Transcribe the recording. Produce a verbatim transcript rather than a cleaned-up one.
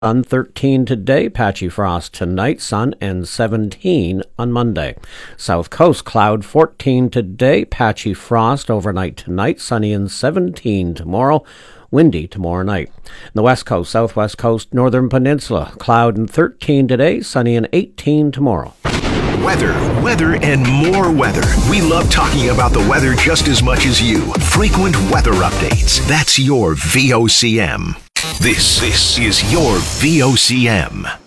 Sun thirteen today, patchy frost tonight, sun and seventeen on Monday. South Coast cloud fourteen today, patchy frost overnight tonight, sunny and seventeen tomorrow, windy tomorrow night. The West Coast, Southwest Coast, Northern Peninsula, cloud and thirteen today, sunny and eighteen tomorrow. Weather, weather, and more weather. We love talking about the weather just as much as you. Frequent weather updates. That's your V O C M. This, this is your V O C M.